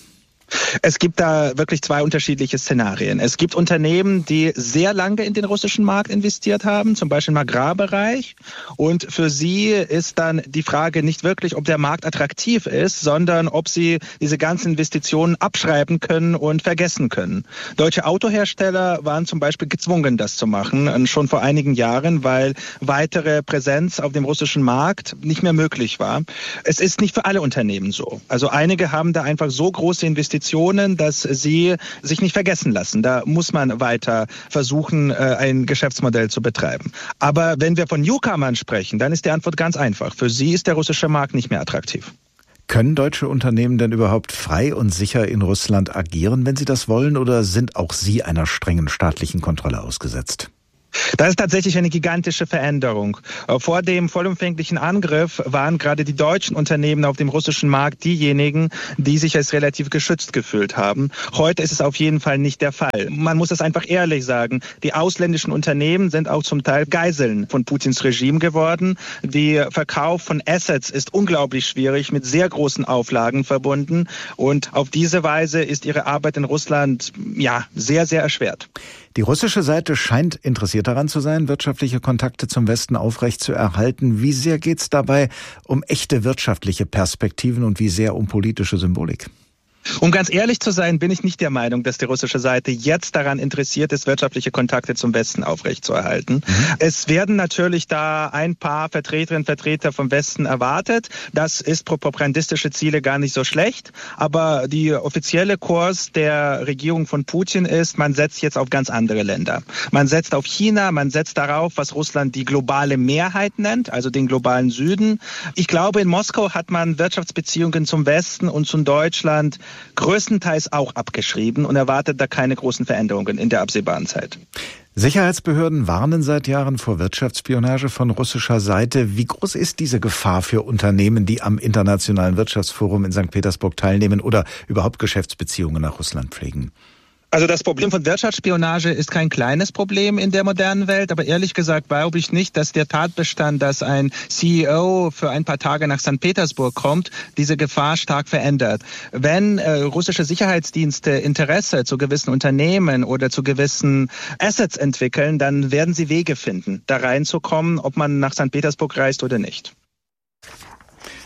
Speaker 3: Es gibt da wirklich zwei unterschiedliche Szenarien. Es gibt Unternehmen, die sehr lange in den russischen Markt investiert haben, zum Beispiel im Agrarbereich. Und für sie ist dann die Frage nicht wirklich, ob der Markt attraktiv ist, sondern ob sie diese ganzen Investitionen abschreiben können und vergessen können. Deutsche Autohersteller waren zum Beispiel gezwungen, das zu machen, schon vor einigen Jahren, weil weitere Präsenz auf dem russischen Markt nicht mehr möglich war. Es ist nicht für alle Unternehmen so. Also einige haben da einfach so große Investitionen, dass sie sich nicht vergessen lassen. Da muss man weiter versuchen, ein Geschäftsmodell zu betreiben. Aber wenn wir von Newcomern sprechen, dann ist die Antwort ganz einfach. Für sie ist der russische Markt nicht mehr attraktiv.
Speaker 2: Können deutsche Unternehmen denn überhaupt frei und sicher in Russland agieren, wenn sie das wollen, oder sind auch sie einer strengen staatlichen Kontrolle ausgesetzt?
Speaker 3: Das ist tatsächlich eine gigantische Veränderung. Vor dem vollumfänglichen Angriff waren gerade die deutschen Unternehmen auf dem russischen Markt diejenigen, die sich als relativ geschützt gefühlt haben. Heute ist es auf jeden Fall nicht der Fall. Man muss es einfach ehrlich sagen. Die ausländischen Unternehmen sind auch zum Teil Geiseln von Putins Regime geworden. Der Verkauf von Assets ist unglaublich schwierig, mit sehr großen Auflagen verbunden. Und auf diese Weise ist ihre Arbeit in Russland ja sehr, sehr erschwert.
Speaker 2: Die russische Seite scheint interessiert daran zu sein, wirtschaftliche Kontakte zum Westen aufrechtzuerhalten. Wie sehr geht es dabei um echte wirtschaftliche Perspektiven und wie sehr um politische Symbolik?
Speaker 3: Um ganz ehrlich zu sein, bin ich nicht der Meinung, dass die russische Seite jetzt daran interessiert ist, wirtschaftliche Kontakte zum Westen aufrechtzuerhalten. Mhm. Es werden natürlich da ein paar Vertreterinnen und Vertreter vom Westen erwartet. Das ist pro propagandistische Ziele gar nicht so schlecht. Aber die offizielle Kurs der Regierung von Putin ist, man setzt jetzt auf ganz andere Länder. Man setzt auf China, man setzt darauf, was Russland die globale Mehrheit nennt, also den globalen Süden. Ich glaube, in Moskau hat man Wirtschaftsbeziehungen zum Westen und zum Deutschland größtenteils auch abgeschrieben und erwartet da keine großen Veränderungen in der absehbaren Zeit.
Speaker 2: Sicherheitsbehörden warnen seit Jahren vor Wirtschaftsspionage von russischer Seite. Wie groß ist diese Gefahr für Unternehmen, die am Internationalen Wirtschaftsforum in Sankt Petersburg teilnehmen oder überhaupt Geschäftsbeziehungen nach Russland pflegen?
Speaker 3: Also das Problem von Wirtschaftsspionage ist kein kleines Problem in der modernen Welt, aber ehrlich gesagt glaube ich nicht, dass der Tatbestand, dass ein C E O für ein paar Tage nach Sankt Petersburg kommt, diese Gefahr stark verändert. Wenn äh, russische Sicherheitsdienste Interesse zu gewissen Unternehmen oder zu gewissen Assets entwickeln, dann werden sie Wege finden, da reinzukommen, ob man nach Sankt Petersburg reist oder nicht.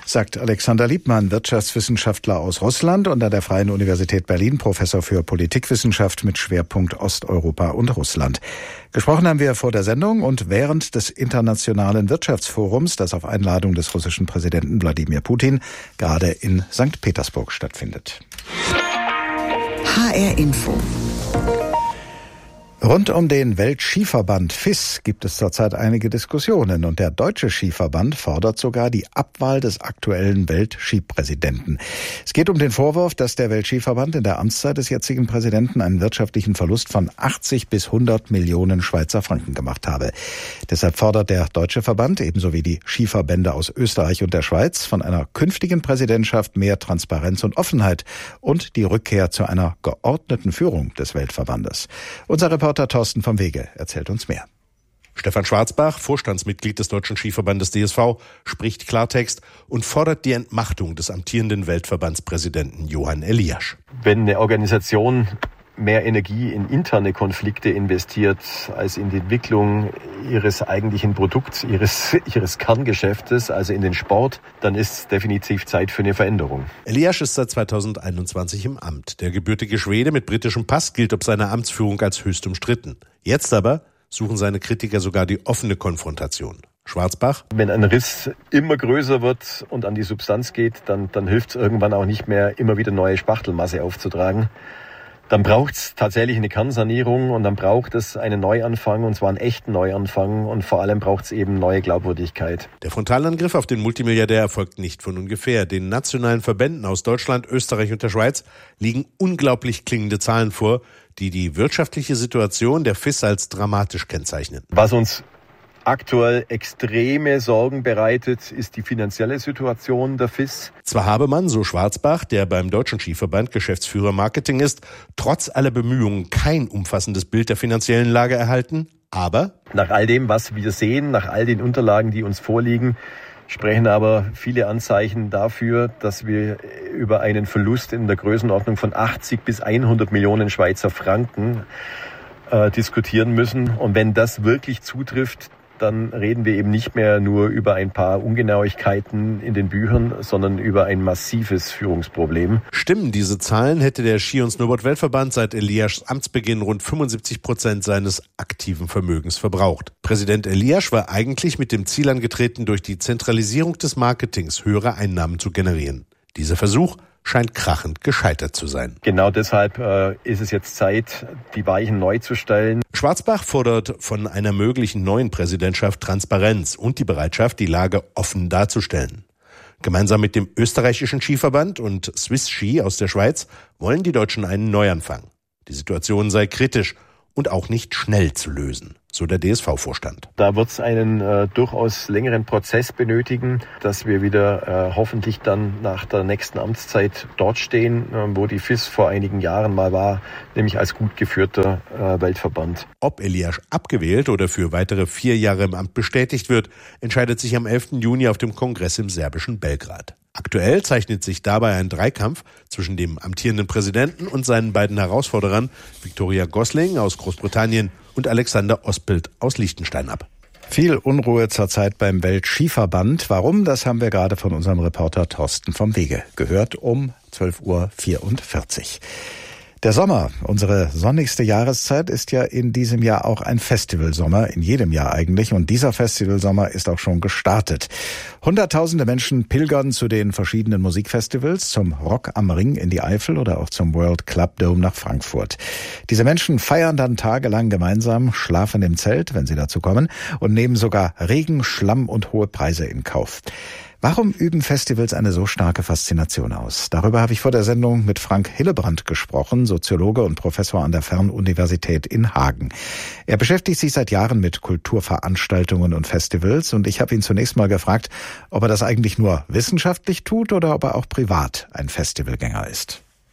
Speaker 2: sagt Alexander Liebmann, Wirtschaftswissenschaftler aus Russland und an der Freien Universität Berlin, Professor für Politikwissenschaft mit Schwerpunkt Osteuropa und Russland. Gesprochen haben wir vor der Sendung und während des Internationalen Wirtschaftsforums, das auf Einladung des russischen Präsidenten Wladimir Putin gerade in Sankt Petersburg stattfindet.
Speaker 1: H R Info.
Speaker 2: Rund um den Weltskiverband F I S gibt es zurzeit einige Diskussionen und der Deutsche Skiverband fordert sogar die Abwahl des aktuellen Weltskipräsidenten. Es geht um den Vorwurf, dass der Weltskiverband in der Amtszeit des jetzigen Präsidenten einen wirtschaftlichen Verlust von achtzig bis hundert Millionen Schweizer Franken gemacht habe. Deshalb fordert der Deutsche Verband, ebenso wie die Skiverbände aus Österreich und der Schweiz, von einer künftigen Präsidentschaft mehr Transparenz und Offenheit und die Rückkehr zu einer geordneten Führung des Weltverbandes. Unser Reporter Thorsten vom Wege erzählt uns mehr.
Speaker 5: Stefan Schwarzbach, Vorstandsmitglied des Deutschen Skiverbandes D S V, spricht Klartext und fordert die Entmachtung des amtierenden Weltverbandspräsidenten Johan Eliasch.
Speaker 6: Wenn eine Organisation mehr Energie in interne Konflikte investiert als in die Entwicklung ihres eigentlichen Produkts, ihres, ihres Kerngeschäftes, also in den Sport, dann ist definitiv Zeit für eine Veränderung.
Speaker 5: Eliasch ist seit zweitausendeinundzwanzig im Amt. Der gebürtige Schwede mit britischem Pass gilt ob seiner Amtsführung als höchst umstritten. Jetzt aber suchen seine Kritiker sogar die offene Konfrontation. Schwarzbach.
Speaker 6: Wenn ein Riss immer größer wird und an die Substanz geht, dann, dann hilft es irgendwann auch nicht mehr, immer wieder neue Spachtelmasse aufzutragen. Dann braucht es tatsächlich eine Kernsanierung und dann braucht es einen Neuanfang, und zwar einen echten Neuanfang, und vor allem braucht es eben neue Glaubwürdigkeit.
Speaker 5: Der Frontalangriff auf den Multimilliardär erfolgt nicht von ungefähr. Den nationalen Verbänden aus Deutschland, Österreich und der Schweiz liegen unglaublich klingende Zahlen vor, die die wirtschaftliche Situation der F I S als dramatisch kennzeichnen.
Speaker 6: Was uns aktuell extreme Sorgen bereitet, ist die finanzielle Situation der F I S.
Speaker 5: Zwar habe man, so Schwarzbach, der beim Deutschen Skiverband Geschäftsführer Marketing ist, trotz aller Bemühungen kein umfassendes Bild der finanziellen Lage erhalten, aber
Speaker 6: nach all dem, was wir sehen, nach all den Unterlagen, die uns vorliegen, sprechen aber viele Anzeichen dafür, dass wir über einen Verlust in der Größenordnung von achtzig bis hundert Millionen Schweizer Franken äh, diskutieren müssen. Und wenn das wirklich zutrifft, dann reden wir eben nicht mehr nur über ein paar Ungenauigkeiten in den Büchern, sondern über ein massives Führungsproblem.
Speaker 5: Stimmen diese Zahlen, hätte der Ski- und Snowboard-Weltverband seit Eliaschs Amtsbeginn rund fünfundsiebzig Prozent seines aktiven Vermögens verbraucht. Präsident Eliasch war eigentlich mit dem Ziel angetreten, durch die Zentralisierung des Marketings höhere Einnahmen zu generieren. Dieser Versuch scheint krachend gescheitert zu sein.
Speaker 6: Genau deshalb äh, ist es jetzt Zeit, die Weichen neu zu stellen.
Speaker 5: Schwarzbach fordert von einer möglichen neuen Präsidentschaft Transparenz und die Bereitschaft, die Lage offen darzustellen. Gemeinsam mit dem österreichischen Skiverband und Swiss Ski aus der Schweiz wollen die Deutschen einen Neuanfang. Die Situation sei kritisch und auch nicht schnell zu lösen, so der D S V-Vorstand.
Speaker 6: Da wird es einen äh, durchaus längeren Prozess benötigen, dass wir wieder äh, hoffentlich dann nach der nächsten Amtszeit dort stehen, äh, wo die F I S vor einigen Jahren mal war, nämlich als gut geführter äh, Weltverband.
Speaker 5: Ob Eliasch abgewählt oder für weitere vier Jahre im Amt bestätigt wird, entscheidet sich am elften Juni auf dem Kongress im serbischen Belgrad. Aktuell zeichnet sich dabei ein Dreikampf zwischen dem amtierenden Präsidenten und seinen beiden Herausforderern Victoria Gosling aus Großbritannien und Alexander Ospelt aus Liechtenstein ab.
Speaker 2: Viel Unruhe zurzeit beim Weltskiverband. Warum? Das haben wir gerade von unserem Reporter Thorsten vom Wege gehört um zwölf Uhr vierundvierzig. Der Sommer, unsere sonnigste Jahreszeit, ist ja in diesem Jahr auch ein Festivalsommer, in jedem Jahr eigentlich. Und dieser Festivalsommer ist auch schon gestartet. Hunderttausende Menschen pilgern zu den verschiedenen Musikfestivals, zum Rock am Ring in die Eifel oder auch zum World Club Dome nach Frankfurt. Diese Menschen feiern dann tagelang gemeinsam, schlafen im Zelt, wenn sie dazu kommen, und nehmen sogar Regen, Schlamm und hohe Preise in Kauf. Warum üben Festivals eine so starke Faszination aus? Darüber habe ich vor der Sendung mit Frank Hillebrand gesprochen, Soziologe und Professor an der Fernuniversität in Hagen. Er beschäftigt sich seit Jahren mit Kulturveranstaltungen und Festivals und ich habe ihn zunächst mal gefragt, ob er das eigentlich nur wissenschaftlich tut oder ob er auch privat ein Festivalgänger ist.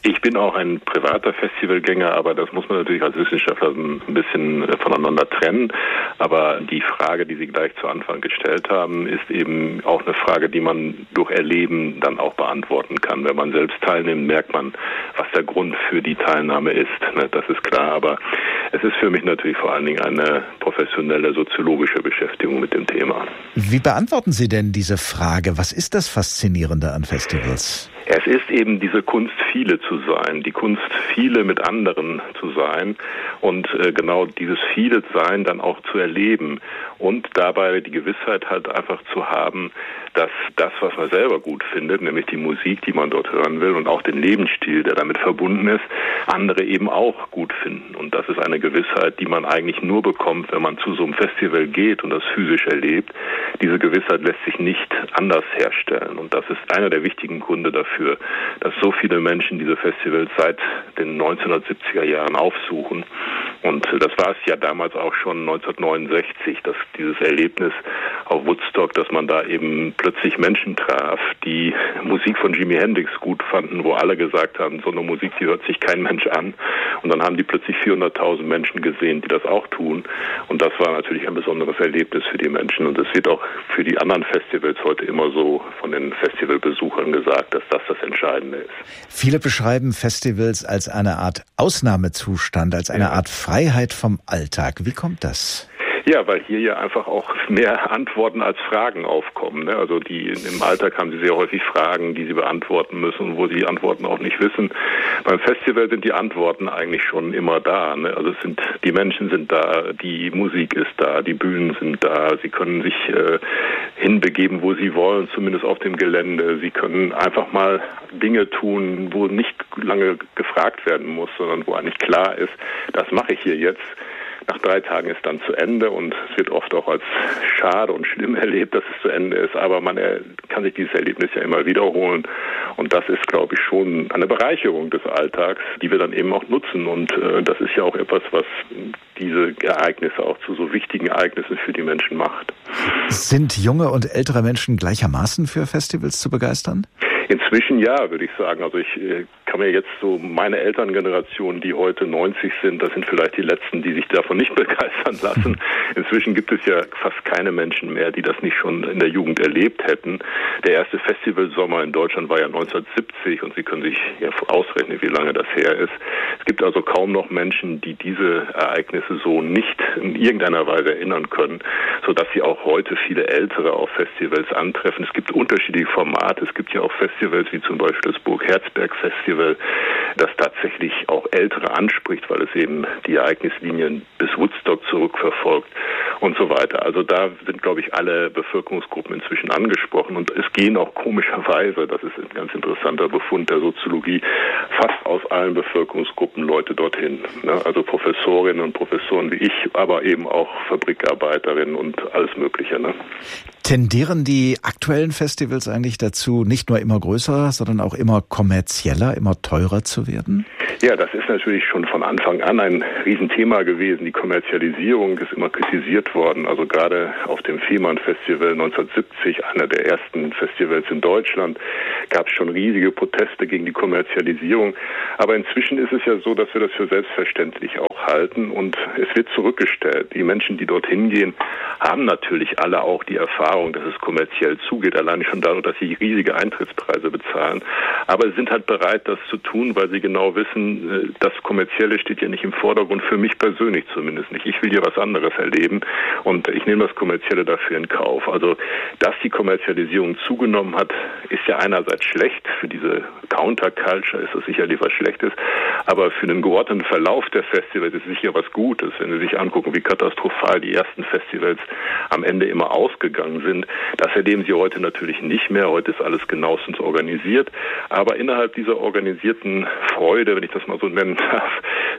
Speaker 4: Ich bin auch ein privater Festivalgänger, aber das muss man natürlich als Wissenschaftler ein bisschen voneinander trennen. Aber die Frage, die Sie gleich zu Anfang gestellt haben, ist eben auch eine Frage, die man durch Erleben dann auch beantworten kann. Wenn man selbst teilnimmt, merkt man, was der Grund für die Teilnahme ist. Das ist klar, aber es ist für mich natürlich vor allen Dingen eine professionelle soziologische Beschäftigung mit dem Thema.
Speaker 2: Wie beantworten Sie denn diese Frage? Was ist das Faszinierende an Festivals?
Speaker 4: Es ist eben diese Kunst, viele zu sein, die Kunst, viele mit anderen zu sein und äh, genau dieses viele Sein dann auch zu erleben und dabei die Gewissheit halt einfach zu haben, dass das, was man selber gut findet, nämlich die Musik, die man dort hören will und auch den Lebensstil, der damit verbunden ist, andere eben auch gut finden. Und das ist eine Gewissheit, die man eigentlich nur bekommt, wenn man zu so einem Festival geht und das physisch erlebt. Diese Gewissheit lässt sich nicht anders herstellen. Und das ist einer der wichtigen Gründe dafür, dass so viele Menschen diese Festivals seit den neunzehnhundertsiebziger Jahren aufsuchen. Und das war es ja damals auch schon neunzehnhundertneunundsechzig, dass dieses Erlebnis auf Woodstock, dass man da eben plötzlich Menschen traf, die Musik von Jimi Hendrix gut fanden, wo alle gesagt haben, so eine Musik, die hört sich kein Mensch an. Und dann haben die plötzlich vierhunderttausend Menschen gesehen, die das auch tun. Und das war natürlich ein besonderes Erlebnis für die Menschen. Und es wird auch für die anderen Festivals heute immer so von den Festivalbesuchern gesagt, dass das das Entscheidende ist.
Speaker 2: Viele beschreiben Festivals als eine Art Ausnahmezustand, als eine ja. Art Freiheit vom Alltag. Wie kommt das?
Speaker 4: Ja, weil hier ja einfach auch mehr Antworten als Fragen aufkommen. Ne? Also die im Alltag haben sie sehr häufig Fragen, die sie beantworten müssen, wo sie die Antworten auch nicht wissen. Beim Festival sind die Antworten eigentlich schon immer da. Ne? Also es sind die Menschen sind da, die Musik ist da, die Bühnen sind da. Sie können sich äh, hinbegeben, wo sie wollen, zumindest auf dem Gelände. Sie können einfach mal Dinge tun, wo nicht lange gefragt werden muss, sondern wo eigentlich klar ist, das mache ich hier jetzt. Nach drei Tagen ist dann zu Ende und es wird oft auch als schade und schlimm erlebt, dass es zu Ende ist. Aber man kann sich dieses Erlebnis ja immer wiederholen. Und das ist, glaube ich, schon eine Bereicherung des Alltags, die wir dann eben auch nutzen. Und äh, das ist ja auch etwas, was diese Ereignisse auch zu so wichtigen Ereignissen für die Menschen macht.
Speaker 2: Sind junge und ältere Menschen gleichermaßen für Festivals zu begeistern?
Speaker 4: Inzwischen ja, würde ich sagen. Also ich äh, kann mir jetzt so meine Elterngeneration, die heute neunzig sind, das sind vielleicht die letzten, die sich davon nicht begeistern lassen. Inzwischen gibt es ja fast keine Menschen mehr, die das nicht schon in der Jugend erlebt hätten. Der erste Festivalsommer in Deutschland war ja neunzehnhundertsiebzig und Sie können sich ja ausrechnen, wie lange das her ist. Es gibt also kaum noch Menschen, die diese Ereignisse so nicht in irgendeiner Weise erinnern können, sodass sie auch heute viele Ältere auf Festivals antreffen. Es gibt unterschiedliche Formate. Es gibt ja auch Festivals, Festivals wie zum Beispiel das Burg-Herzberg-Festival, das tatsächlich auch Ältere anspricht, weil es eben die Ereignislinien bis Woodstock zurückverfolgt und so weiter. Also da sind, glaube ich, alle Bevölkerungsgruppen inzwischen angesprochen und es gehen auch komischerweise, das ist ein ganz interessanter Befund der Soziologie, fast aus allen Bevölkerungsgruppen Leute dorthin. Ne? Also Professorinnen und Professoren wie ich, aber eben auch Fabrikarbeiterinnen und alles Mögliche. Ne?
Speaker 2: Tendieren die aktuellen Festivals eigentlich dazu, nicht nur immer größer, sondern auch immer kommerzieller, immer teurer zu werden?
Speaker 4: Ja, das ist natürlich schon von Anfang an ein Riesenthema gewesen. Die Kommerzialisierung ist immer kritisiert worden. Also gerade auf dem Fehmarn-Festival neunzehnhundertsiebzig, einer der ersten Festivals in Deutschland, gab es schon riesige Proteste gegen die Kommerzialisierung. Aber inzwischen ist es ja so, dass wir das für selbstverständlich auch halten und es wird zurückgestellt. Die Menschen, die dorthin gehen, haben natürlich alle auch die Erfahrung, dass es kommerziell zugeht, allein schon dadurch, dass sie riesige Eintrittspreise bezahlen. Aber sie sind halt bereit, das zu tun, weil sie genau wissen, das Kommerzielle steht ja nicht im Vordergrund, für mich persönlich zumindest nicht. Ich will ja was anderes erleben und ich nehme das Kommerzielle dafür in Kauf. Also, dass die Kommerzialisierung zugenommen hat, ist ja einerseits schlecht. Für diese Counterculture ist das sicherlich was Schlechtes, aber für den geordneten Verlauf der Festivals ist es sicher was Gutes. Wenn Sie sich angucken, wie katastrophal die ersten Festivals am Ende immer ausgegangen sind, das erleben Sie heute natürlich nicht mehr. Heute ist alles genauestens organisiert, aber innerhalb dieser organisierten Freude, wenn ich das mal so nennen darf,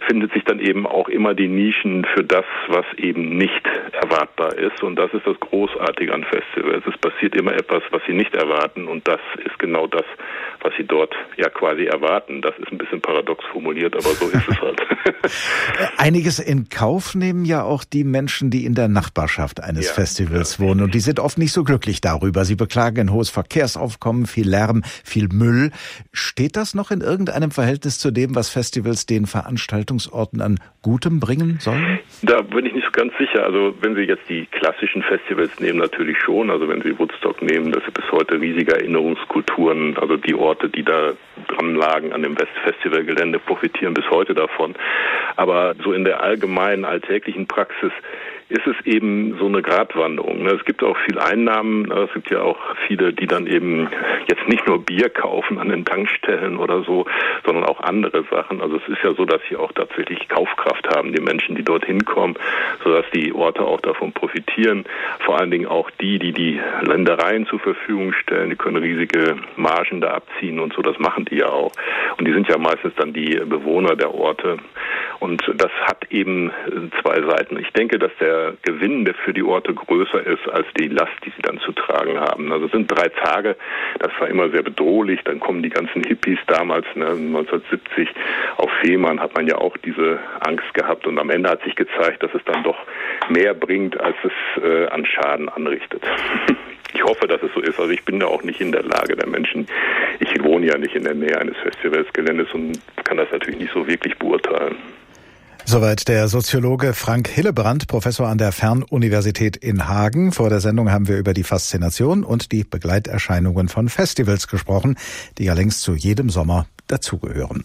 Speaker 4: findet sich dann eben auch immer die Nischen für das, was eben nicht erwartbar ist. Und das ist das Großartige an Festivals. Es passiert immer etwas, was sie nicht erwarten. Und das ist genau das, was sie dort ja quasi erwarten. Das ist ein bisschen paradox formuliert, aber so ist es halt.
Speaker 2: Einiges in Kauf nehmen ja auch die Menschen, die in der Nachbarschaft eines ja, Festivals ja. wohnen. Und die sind oft nicht so glücklich darüber. Sie beklagen ein hohes Verkehrsaufkommen, viel Lärm, viel Müll. Steht das noch in irgendeinem Verhältnis zu dem, was Festivals den Veranstaltungsorten an Gutem bringen sollen?
Speaker 4: Da bin ich nicht so ganz sicher. Also wenn Sie jetzt die klassischen Festivals nehmen, natürlich schon. Also wenn Sie Woodstock nehmen, das sind bis heute riesige Erinnerungskulturen. Also die Orte, die da dran lagen an dem Festivalgelände, profitieren bis heute davon. Aber so in der allgemeinen alltäglichen Praxis ist es eben so eine Gratwanderung. Es gibt auch viel Einnahmen. Es gibt ja auch viele, die dann eben jetzt nicht nur Bier kaufen an den Tankstellen oder so, sondern auch andere Sachen. Also es ist ja so, dass sie auch tatsächlich Kaufkraft haben, die Menschen, die dorthin kommen, sodass die Orte auch davon profitieren. Vor allen Dingen auch die, die die Ländereien zur Verfügung stellen, die können riesige Margen da abziehen und so. Das machen die ja auch. Und die sind ja meistens dann die Bewohner der Orte. Und das hat eben zwei Seiten. Ich denke, dass der Gewinn für die Orte größer ist als die Last, die sie dann zu tragen haben. Also es sind drei Tage, das war immer sehr bedrohlich. Dann kommen die ganzen Hippies damals, ne, neunzehnhundertsiebzig, auf Fehmarn hat man ja auch diese Angst gehabt. Und am Ende hat sich gezeigt, dass es dann doch mehr bringt, als es äh, an Schaden anrichtet. Ich hoffe, dass es so ist. Also ich bin da auch nicht in der Lage der Menschen. Ich wohne ja nicht in der Nähe eines Festivalsgeländes und kann das natürlich nicht so wirklich beurteilen.
Speaker 2: Soweit der Soziologe Frank Hillebrand, Professor an der Fernuniversität in Hagen. Vor der Sendung haben wir über die Faszination und die Begleiterscheinungen von Festivals gesprochen, die ja längst zu jedem Sommer dazugehören.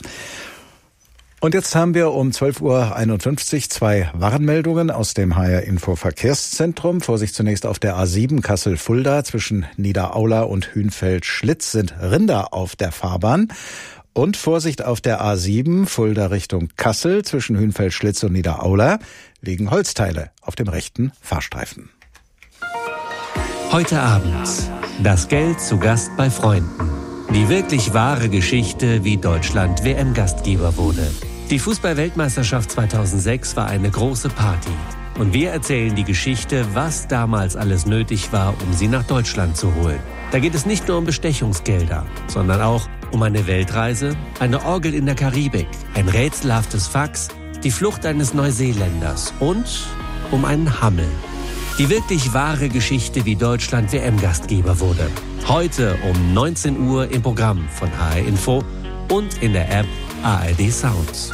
Speaker 2: Und jetzt haben wir um zwölf Uhr einundfünfzig zwei Warnmeldungen aus dem H R-Info Verkehrszentrum. Vorsicht zunächst auf der A sieben Kassel-Fulda. Zwischen Niederaula und Hünfeld-Schlitz sind Rinder auf der Fahrbahn. Und Vorsicht auf der A sieben Fulda Richtung Kassel zwischen Hünfeld-Schlitz und Niederaula liegen Holzteile auf dem rechten Fahrstreifen.
Speaker 8: Heute Abend das Geld zu Gast bei Freunden. Die wirklich wahre Geschichte, wie Deutschland W M-Gastgeber wurde. Die Fußball-Weltmeisterschaft zweitausendsechs war eine große Party. Und wir erzählen die Geschichte, was damals alles nötig war, um sie nach Deutschland zu holen. Da geht es nicht nur um Bestechungsgelder, sondern auch um eine Weltreise, eine Orgel in der Karibik, ein rätselhaftes Fax, die Flucht eines Neuseeländers und um einen Hammel. Die wirklich wahre Geschichte, wie Deutschland W M-Gastgeber wurde. Heute um neunzehn Uhr im Programm von H R-Info und in der App A R D Sounds.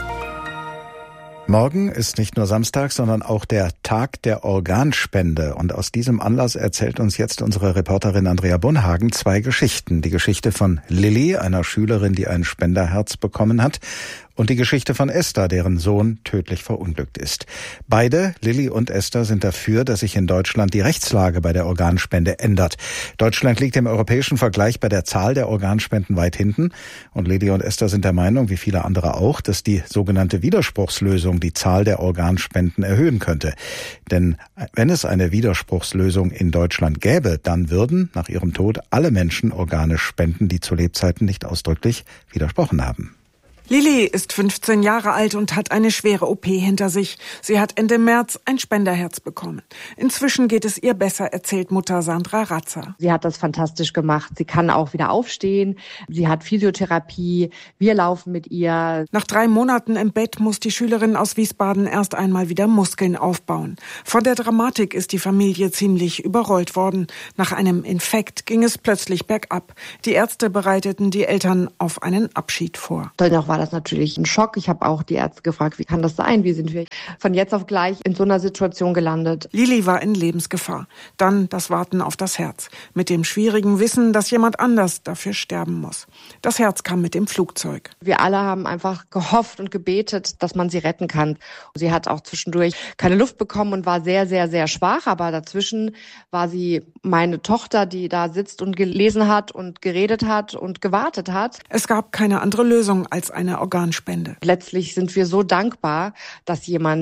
Speaker 2: Morgen ist nicht nur Samstag, sondern auch der Tag der Organspende. Und aus diesem Anlass erzählt uns jetzt unsere Reporterin Andrea Bonhagen zwei Geschichten. Die Geschichte von Lilly, einer Schülerin, die ein Spenderherz bekommen hat, und die Geschichte von Esther, deren Sohn tödlich verunglückt ist. Beide, Lilly und Esther, sind dafür, dass sich in Deutschland die Rechtslage bei der Organspende ändert. Deutschland liegt im europäischen Vergleich bei der Zahl der Organspenden weit hinten. Und Lilly und Esther sind der Meinung, wie viele andere auch, dass die sogenannte Widerspruchslösung die Zahl der Organspenden erhöhen könnte. Denn wenn es eine Widerspruchslösung in Deutschland gäbe, dann würden nach ihrem Tod alle Menschen Organe spenden, die zu Lebzeiten nicht ausdrücklich widersprochen haben.
Speaker 9: Lilly ist fünfzehn Jahre alt und hat eine schwere O P hinter sich. Sie hat Ende März ein Spenderherz bekommen. Inzwischen geht es ihr besser, erzählt Mutter Sandra Ratzer.
Speaker 23: Sie hat das fantastisch gemacht. Sie kann auch wieder aufstehen. Sie hat Physiotherapie. Wir laufen mit ihr.
Speaker 9: Nach drei Monaten im Bett muss die Schülerin aus Wiesbaden erst einmal wieder Muskeln aufbauen. Von der Dramatik ist die Familie ziemlich überrollt worden. Nach einem Infekt ging es plötzlich bergab. Die Ärzte bereiteten die Eltern auf einen Abschied vor.
Speaker 23: Dennoch war das natürlich ein Schock. Ich habe auch die Ärzte gefragt, wie kann das sein? Wie sind wir von jetzt auf gleich in so einer Situation gelandet?
Speaker 9: Lilly war in Lebensgefahr. Dann das Warten auf das Herz. Mit dem schwierigen Wissen, dass jemand anders dafür sterben muss. Das Herz kam mit dem Flugzeug.
Speaker 23: Wir alle haben einfach gehofft und gebetet, dass man sie retten kann. Sie hat auch zwischendurch keine Luft bekommen und war sehr, sehr, sehr schwach. Aber dazwischen war sie meine Tochter, die da sitzt und gelesen hat und geredet hat und gewartet hat.
Speaker 9: Es gab keine andere Lösung als eine Organspende.
Speaker 23: Letztlich sind wir so dankbar, dass jemand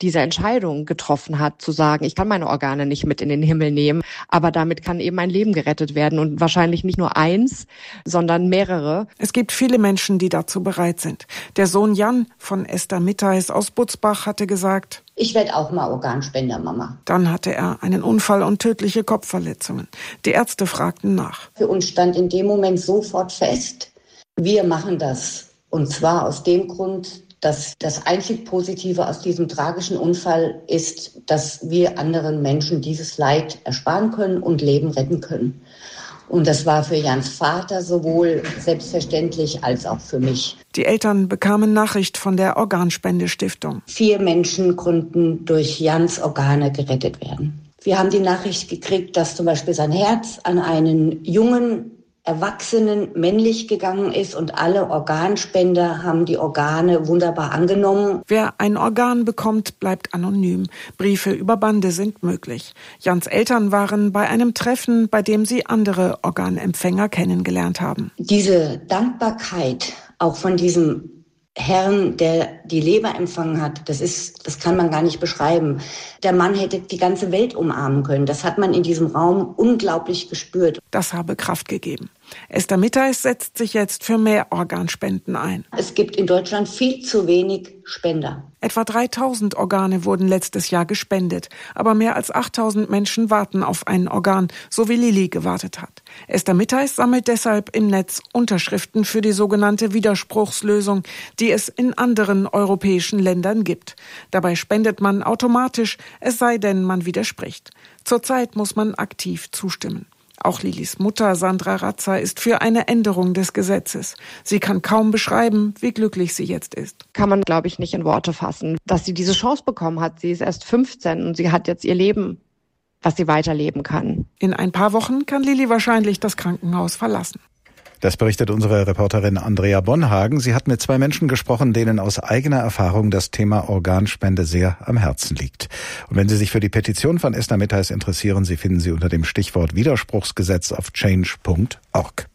Speaker 23: diese Entscheidung getroffen hat, zu sagen, ich kann meine Organe nicht mit in den Himmel nehmen, aber damit kann eben ein Leben gerettet werden und wahrscheinlich nicht nur eins, sondern mehrere.
Speaker 9: Es gibt viele Menschen, die dazu bereit sind. Der Sohn Jan von Esther Mitteis aus Butzbach hatte gesagt:
Speaker 11: Ich werde auch mal Organspender, Mama.
Speaker 9: Dann hatte er einen Unfall und tödliche Kopfverletzungen. Die Ärzte fragten nach.
Speaker 11: Für uns stand in dem Moment sofort fest, wir machen das. Und zwar aus dem Grund, dass das einzig Positive aus diesem tragischen Unfall ist, dass wir anderen Menschen dieses Leid ersparen können und Leben retten können. Und das war für Jans Vater sowohl selbstverständlich als auch für mich.
Speaker 9: Die Eltern bekamen Nachricht von der Organspendestiftung.
Speaker 11: Vier Menschen konnten durch Jans Organe gerettet werden. Wir haben die Nachricht gekriegt, dass zum Beispiel sein Herz an einen jungen Erwachsenen männlich gegangen ist und alle Organspender haben die Organe wunderbar angenommen.
Speaker 9: Wer ein Organ bekommt, bleibt anonym. Briefe über Bande sind möglich. Jans Eltern waren bei einem Treffen, bei dem sie andere Organempfänger kennengelernt haben.
Speaker 11: Diese Dankbarkeit auch von diesem Herrn, der die Leber empfangen hat, das ist, das kann man gar nicht beschreiben. Der Mann hätte die ganze Welt umarmen können. Das hat man in diesem Raum unglaublich gespürt.
Speaker 9: Das habe Kraft gegeben. Esther Mitteis setzt sich jetzt für mehr Organspenden ein.
Speaker 11: Es gibt in Deutschland viel zu wenig Spender.
Speaker 9: Etwa dreitausend Organe wurden letztes Jahr gespendet, aber mehr als achttausend Menschen warten auf ein Organ, so wie Lili gewartet hat. Esther Mitteis sammelt deshalb im Netz Unterschriften für die sogenannte Widerspruchslösung, die es in anderen europäischen Ländern gibt. Dabei spendet man automatisch, es sei denn, man widerspricht. Zurzeit muss man aktiv zustimmen. Auch Lilis Mutter Sandra Ratzer ist für eine Änderung des Gesetzes. Sie kann kaum beschreiben, wie glücklich sie jetzt ist.
Speaker 23: Kann man, glaube ich, nicht in Worte fassen, dass sie diese Chance bekommen hat. Sie ist erst fünfzehn und sie hat jetzt ihr Leben, was sie weiterleben kann.
Speaker 9: In ein paar Wochen kann Lili wahrscheinlich das Krankenhaus verlassen.
Speaker 2: Das berichtet unsere Reporterin Andrea Bonhagen. Sie hat mit zwei Menschen gesprochen, denen aus eigener Erfahrung das Thema Organspende sehr am Herzen liegt. Und wenn Sie sich für die Petition von Esther Mitteis interessieren, Sie finden sie unter dem Stichwort Widerspruchsgesetz auf change punkt org.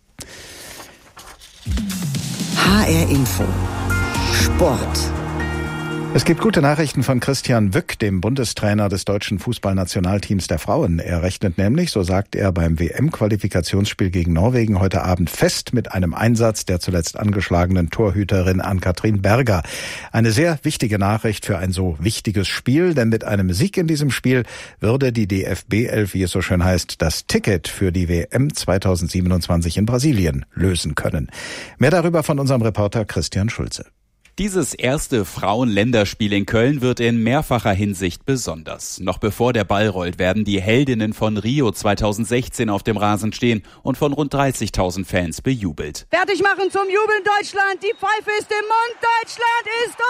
Speaker 1: H R Info Sport.
Speaker 2: Es gibt gute Nachrichten von Christian Wück, dem Bundestrainer des deutschen Fußballnationalteams der Frauen. Er rechnet nämlich, so sagt er, beim W M-Qualifikationsspiel gegen Norwegen heute Abend fest mit einem Einsatz der zuletzt angeschlagenen Torhüterin Ann-Kathrin Berger. Eine sehr wichtige Nachricht für ein so wichtiges Spiel, denn mit einem Sieg in diesem Spiel würde die D F B elf, wie es so schön heißt, das Ticket für die W M zweitausendsiebenundzwanzig in Brasilien lösen können. Mehr darüber von unserem Reporter Christian Schulze.
Speaker 12: Dieses erste Frauen-Länderspiel in Köln wird in mehrfacher Hinsicht besonders. Noch bevor der Ball rollt, werden die Heldinnen von Rio zweitausendsechzehn auf dem Rasen stehen und von rund dreißigtausend Fans bejubelt.
Speaker 13: Fertig machen zum Jubeln Deutschland, die Pfeife ist im Mund, Deutschland ist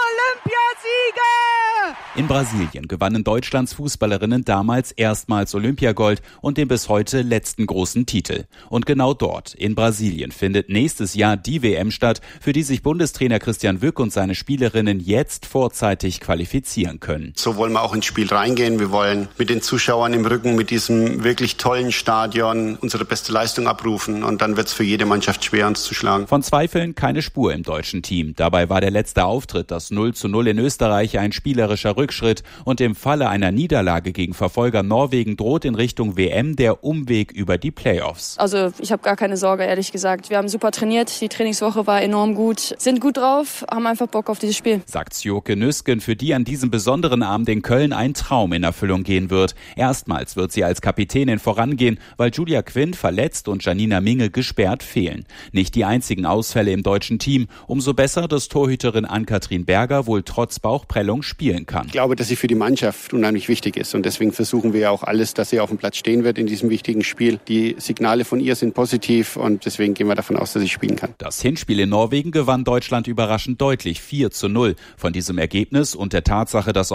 Speaker 13: Olympiasieger!
Speaker 12: In Brasilien gewannen Deutschlands Fußballerinnen damals erstmals Olympiagold und den bis heute letzten großen Titel. Und genau dort, in Brasilien, findet nächstes Jahr die W M statt, für die sich Bundestrainer Christian Wück und seine Spielerinnen jetzt vorzeitig qualifizieren können.
Speaker 24: So wollen wir auch ins Spiel reingehen. Wir wollen mit den Zuschauern im Rücken, mit diesem wirklich tollen Stadion unsere beste Leistung abrufen und dann wird es für jede Mannschaft schwer, uns zu schlagen.
Speaker 12: Von Zweifeln keine Spur im deutschen Team. Dabei war der letzte Auftritt, das null zu null in Österreich, ein spielerischer Rückschritt und im Falle einer Niederlage gegen Verfolger Norwegen droht in Richtung W M der Umweg über die Playoffs.
Speaker 10: Also ich habe gar keine Sorge, ehrlich gesagt. Wir haben super trainiert, die Trainingswoche war enorm gut, sind gut drauf, haben einfach Bock auf dieses Spiel.
Speaker 12: Sagt Sjoke Nüsken, für die an diesem besonderen Abend in Köln ein Traum in Erfüllung gehen wird. Erstmals wird sie als Kapitänin vorangehen, weil Julia Quinn verletzt und Janina Minge gesperrt fehlen. Nicht die einzigen Ausfälle im deutschen Team. Umso besser, dass Torhüterin Ann-Kathrin Berger wohl trotz Bauchprellung spielen kann.
Speaker 24: Ich glaube, dass sie für die Mannschaft unheimlich wichtig ist und deswegen versuchen wir auch alles, dass sie auf dem Platz stehen wird in diesem wichtigen Spiel. Die Signale von ihr sind positiv und deswegen gehen wir davon aus, dass sie spielen kann.
Speaker 12: Das Hinspiel in Norwegen gewann Deutschland überraschend deutlich vier zu null. Von diesem Ergebnis und der Tatsache, dass